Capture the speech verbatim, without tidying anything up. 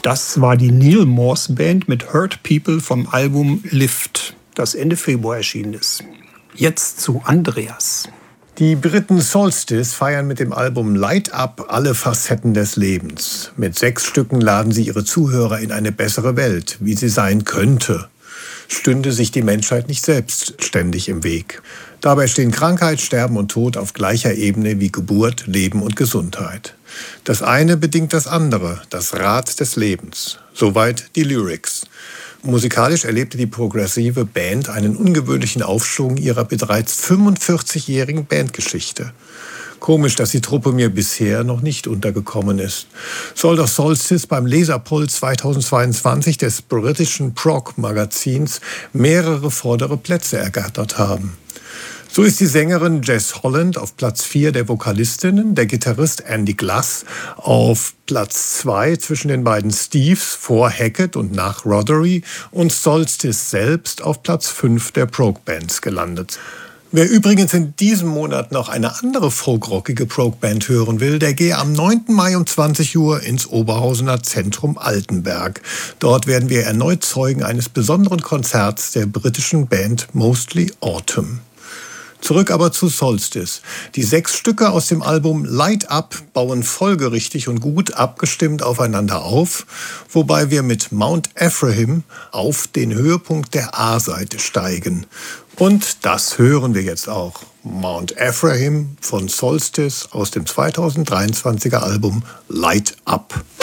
Das war die Neal Morse Band mit Hurt People vom Album Lift, das Ende Februar erschienen ist. Jetzt zu Andreas. Die Briten Solstice feiern mit dem Album Light Up alle Facetten des Lebens. Mit sechs Stücken laden sie ihre Zuhörer in eine bessere Welt, wie sie sein könnte. Stünde sich die Menschheit nicht selbst ständig im Weg. Dabei stehen Krankheit, Sterben und Tod auf gleicher Ebene wie Geburt, Leben und Gesundheit. Das eine bedingt das andere, das Rad des Lebens. Soweit die Lyrics. Musikalisch erlebte die progressive Band einen ungewöhnlichen Aufschwung ihrer bereits fünfundvierzigjährigen Bandgeschichte. Komisch, dass die Truppe mir bisher noch nicht untergekommen ist. Soll doch Solstice beim Leserpoll zweitausendzweiundzwanzig des britischen Prog-Magazins mehrere vordere Plätze ergattert haben. So ist die Sängerin Jess Holland auf Platz vier der Vokalistinnen, der Gitarrist Andy Glass auf Platz zwei zwischen den beiden Steves vor Hackett und nach Rothery und Solstice selbst auf Platz fünf der Prog-Bands gelandet. Wer übrigens in diesem Monat noch eine andere folkrockige Prog-Band hören will, der gehe am neunten Mai um zwanzig Uhr ins Oberhausener Zentrum Altenberg. Dort werden wir erneut Zeugen eines besonderen Konzerts der britischen Band Mostly Autumn. Zurück aber zu Solstice. Die sechs Stücke aus dem Album Light Up bauen folgerichtig und gut abgestimmt aufeinander auf, wobei wir mit Mount Ephraim auf den Höhepunkt der A-Seite steigen. Und das hören wir jetzt auch. Mount Ephraim von Solstice aus dem zweitausenddreiundzwanziger Album Light Up.